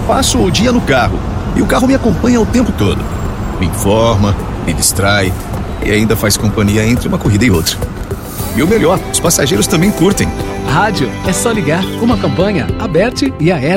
Passo o dia no carro e o carro me acompanha o tempo todo. Me informa, me distrai e ainda faz companhia entre uma corrida e outra. E o melhor, os passageiros também curtem. Rádio é só ligar. Uma campanha, Aberte e a